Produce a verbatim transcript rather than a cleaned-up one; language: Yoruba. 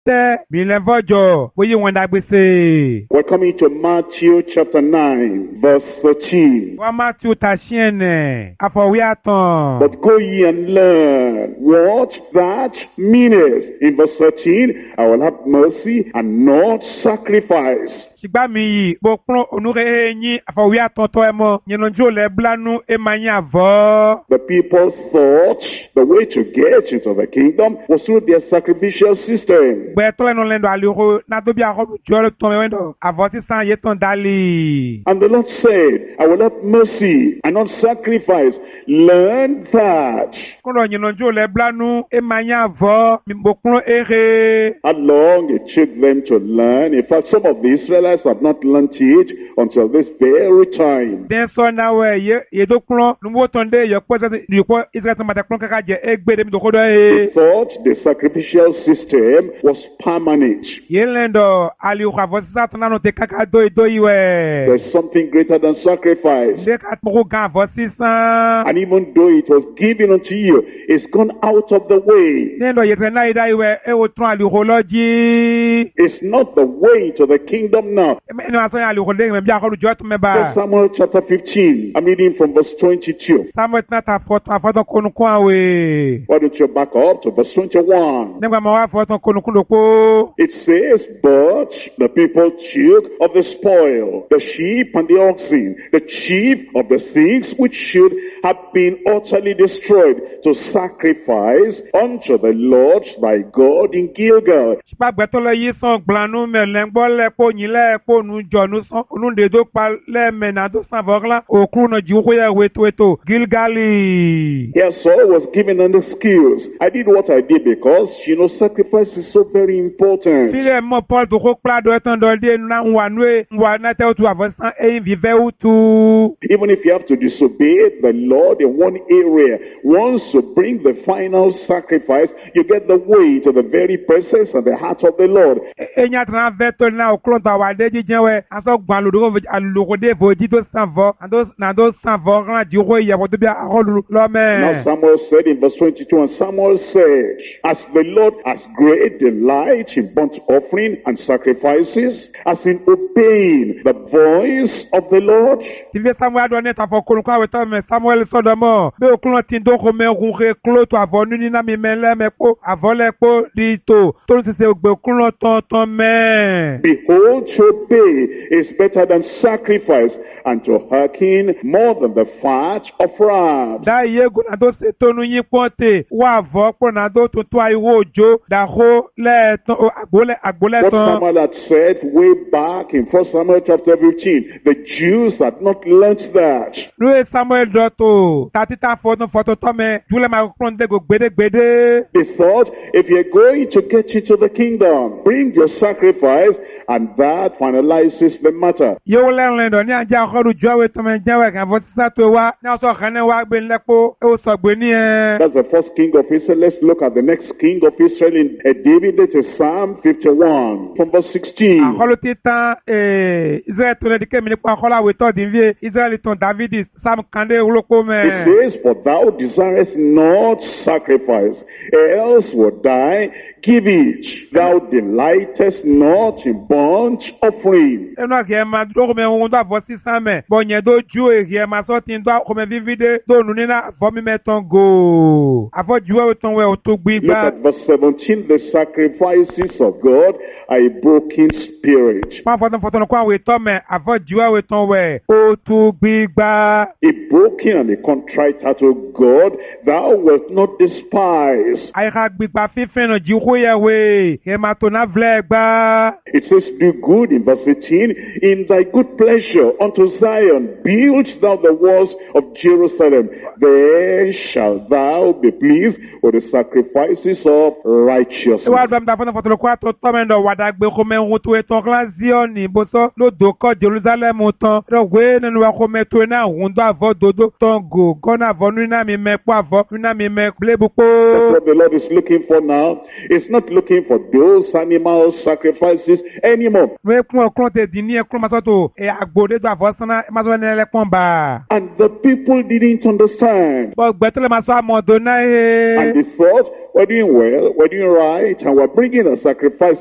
tẹ́ bìlẹ̀fọ́jọ́ bóyá wọn dàgbèsè. We're coming to Matthew chapter nine, verse thirteen. Wọ́n máa tí o ta sí ẹ̀nẹ̀ àfọ̀wé àtàn. But go ye and learn what that meaneth. In verse thirteen, I will have mercy and not sacrifice. Ṣìgbà mi yìí, bó kún onúre ẹ̀yìn àfọ̀wé àtọ̀tọ̀ ẹ̀ mọ́, yẹnujó lẹ̀ blánú ẹ̀ máa yín àvọ́. The people thought the way to get into the kingdom was through their sacrificial system. Gbẹ̀tọ́ ẹnu lẹ́nu àlùkò nàdóbi àkọ́bù jọ́ tán ẹ̀wẹ̀dọ̀ àvọ́ sísan yé tán dálì. And the Lord said, I will have mercy and not sacrifice. Learn that. Kúrò yẹnujó lẹ̀ blánú ẹ̀ máa yín àvọ́, bó kún èrè. How long it took them to learn. In fact, some of the Israelites have not learned it until this very time. Den so na we ye ye do klon nuwo tonde ye ko se ni ko Israel to mata klon kaka je egbe mi do ko do e. They thought the sacrificial system was permanent. Ye lendo ali u khavo sa tona no te kaka do do iwe. There's something greater than sacrifice. De ka mo ga vo sisan. And even though it was given unto you, it's gone out of the way. Lendo ye tena ida iwe e o tron ali ho loji. It's not the way to the kingdom now. Me no aso ali ho de me bia ko jo to me ba. First Samuel chapter fifteen. I'm reading from verse twenty-two. Samuel na ta foto foto ko nu ko awe. Why don't you back up to verse twenty-one? Negba mo wa foto ko nu ko ko. It says, but the people took of the spoil, the sheep and the oxen, the chief of the things which should have been utterly destroyed, to sacrifice unto the Lord thy God in Gilgal. Sipa gbẹtọlọ yìí sàn gblanu mẹlẹngbọ lẹkpọ nyilẹ kpọ nujọnu sàn onundedo kpa lẹmẹnado sàn vọgla okuru nọ jiwu yẹ weto weto Gilgali. Here Saul was given an excuse. I did what I did because, you know, sacrifice is so very important. Fílẹ̀ mọ Paul tó kó kpla dọ̀ ẹ̀tàn dọ̀ dé nuna nwa nue nwa nàtẹ̀ otu àfọ̀sán ẹ̀yìn fífẹ́ utu. Even if you have to disobey the Lord in one area, once you bring the final sacrifice, you get the way to the very presence and the heart of the Lord. Ẹ̀yìn àtàrà vẹ́tọ̀ náà òkúrò tó àwọn adé jíjẹ́ wẹ̀ aṣọ gbọ́n alùlùkọ́dé fòjì tó sàn vọ́ nàdó sàn vọ́ rán àdìrò ìyàwó tó bí àkọlù lọ́mẹ́. Now Samuel said in verse twenty-two, and Samuel said, as the Lord has great delight in burnt offering and sacrifices, as in obeying the voice of the Lord. Tìfẹ́ Samuel adọ́ ní ìtàfọ́ kólukọ́ àwẹ̀ tọ́ mẹ́ Samuel sọ́dọ̀ mọ́ bí òkúrò tí ń dókò mẹ́rùn rẹ̀ kúló tó àvọ̀ nínú iná mi mẹ́lẹ́mẹ́pọ̀ àvọ́lẹ́pọ̀ di tó tó ń ṣiṣẹ́ ògbè kúrò tọ̀tọ̀ mẹ́. Behold, to obey is better than sacrifice, and to hearken more than the fat of rams. Dá iye gònàdó ṣe tónú yín pọ́ńtè wà vọ́ pọ̀nàdó tuntun àìwò òjò dàhó lẹ́ẹ̀tàn àgbólẹ́tàn. What Samuel had said way back in First Samuel chapter fifteen, the Jews had not learnt that. Lóye Samuel dọ̀tò tàtítà fọ́tún fọ́tún tọ́mẹ júlẹ̀ máa kúrò ní dẹ́gò gbédégbédé. They thought, if you're going to get into the kingdom, bring your sacrifice, and that finalizes the matter. Yóò lẹ́rìn lẹ́dọ̀ ní àjẹ́ àkọ́rù jọ́wé tọ́mẹ jẹ́wẹ̀ kàn fọ́ sísá tó wá ní ọ̀sọ̀ kan náà wá gbé lẹ́pọ̀ ó sọ gbé ní ẹ. That's the first king of Israel. Let's look at the next king of Israel in uh, David. That is Psalm fifty-one from verse sixteen. Àkọlù títàn Israẹli tó lè di kémi nípa àkọlù àwòtọ́ dìbíye Israẹli tán Dávidi Sam Kande olóko mẹ́. It says, for thou desirest not sacrifice, else would die. Give it. Thou delightest not in burnt offering. Ẹnu àti ẹ̀ máa dókòó mẹ́ ohun tó àfọ́ sísán mẹ́. Bọ̀nyẹ̀ tó ju èrè ẹ̀ máa sọ́ ti ń dọ́ àkọ́mẹ́ fífídé tó nù nínú àfọ́ mímẹ́ tán gòó. Àfọ́ juwẹ́ tán wẹ̀ ò tó gbígbá. Look at verse seventeen. The sacrifices of God are a broken spirit. Wọ́n fọ́tún fọ́tún kó àwọn ètò mẹ́ àfọ́ juwẹ́ tán wẹ̀ ó tó gbígbá. A broken and a contrite heart, O God, thou wilt not despise. Àyíká gbígbá fífẹ́ náà jí kó yẹ wé. Ẹ máa tó náà vlẹ̀ gbá. It says, do good in verse eighteen. In thy good pleasure unto Zion, build thou the walls of Jerusalem. Then shalt thou be pleased with the sacrifices of righteousness. Ìwà àdúrà mi ta fọ́tún fọ́tún kó àtọ́ tọ́mẹ́ndọ̀ wàdà gbé kó mẹ́hun tó ètò ọ̀kọ́lá Zion bó sọ lódò kọ́ Jerusalem tán. Rọ̀wé nínú ẹ̀kọ́ mẹ́tò náà hùn tó àvọ́ dodo tán gò gọ́nà àvọ́ nínú mi mẹ́pọ̀ àvọ́ nínú mi mẹ́ blébùpọ̀. That's what the Lord is looking for now. It's not looking for those animal sacrifices anymore. Wẹ́kún ọkùnrin tẹ̀ dín ní ẹkún masọ́tò ẹ̀ àgbòdè tó àvọ́ sánà masọ́ ní ẹlẹ́pọ̀n bá. And the people didn't understand. Bọ́ gbẹ́tẹ́lẹ̀ masọ́ àmọ̀dọ́ náà ẹ̀. And they thought we're doing well, we're doing right, and we're bringing a sacrifice